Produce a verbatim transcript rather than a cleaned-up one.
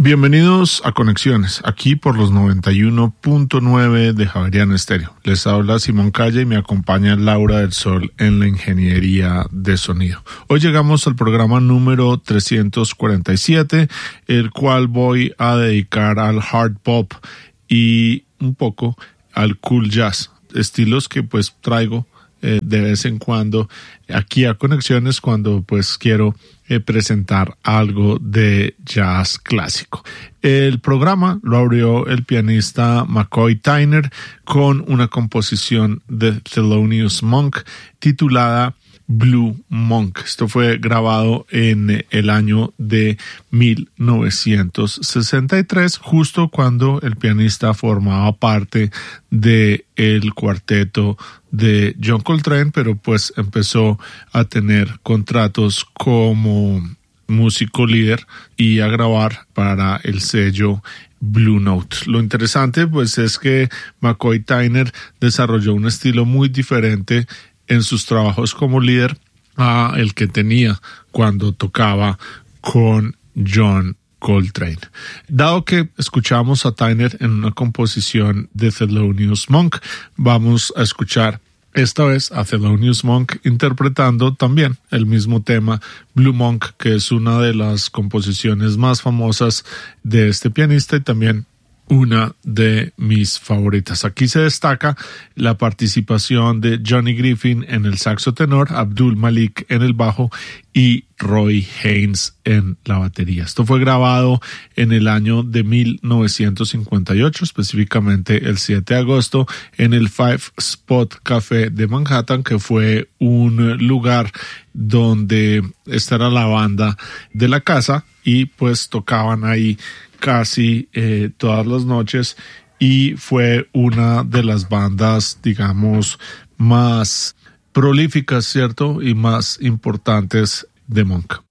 Bienvenidos a Conexiones, aquí por los noventa y uno punto nueve de Javeriano Estéreo. Les habla Simón Calle y me acompaña Laura del Sol en la ingeniería de sonido. Hoy llegamos al programa número trescientos cuarenta y siete, el cual voy a dedicar al hard pop y un poco al cool jazz, estilos que pues traigo eh, de vez en cuando aquí a Conexiones cuando pues quiero eh, presentar algo de jazz clásico. El programa lo abrió el pianista McCoy Tyner con una composición de Thelonious Monk titulada Blue Monk. Esto fue grabado en el año de mil novecientos sesenta y tres, justo cuando el pianista formaba parte de el cuarteto de John Coltrane, pero pues empezó a tener contratos como músico líder y a grabar para el sello Blue Note. Lo interesante pues es que McCoy Tyner desarrolló un estilo muy diferente en sus trabajos como líder a el que tenía cuando tocaba con John Coltrane. Dado que escuchamos a Tyner en una composición de Thelonious Monk, vamos a escuchar esta vez a Thelonious Monk interpretando también el mismo tema Blue Monk, que es una de las composiciones más famosas de este pianista y también una de mis favoritas. Aquí se destaca la participación de Johnny Griffin en el saxo tenor, Abdul Malik en el bajo y Roy Haynes en la batería. Esto fue grabado en el año de mil novecientos cincuenta y ocho, específicamente el siete de agosto, en el Five Spot Café de Manhattan, que fue un lugar donde esta era la banda de la casa y pues tocaban ahí casi eh, todas las noches y fue una de las bandas, digamos, más prolíficas, ¿cierto? Y más importantes de Monk.